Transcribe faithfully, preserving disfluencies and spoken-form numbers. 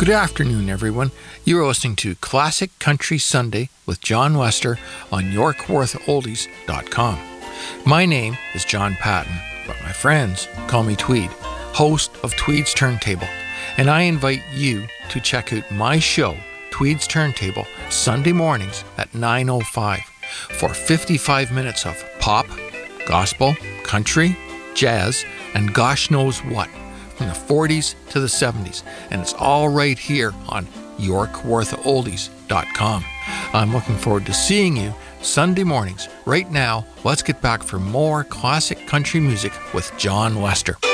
Good afternoon, everyone. You are listening to Classic Country Sunday with John Lester on York Worth Oldies dot com. My name is John Patton, but my friends call me Tweed, host of Tweed's Turntable, and I invite you to check out my show, Tweed's Turntable, Sunday mornings at nine oh five for fifty-five minutes of pop, gospel, country, jazz, and gosh knows what, from the forties to the seventies, and it's all right here on York Worth Oldies dot com. I'm looking forward to seeing you Sunday mornings. Right now, let's get back for more classic country music with John Lester.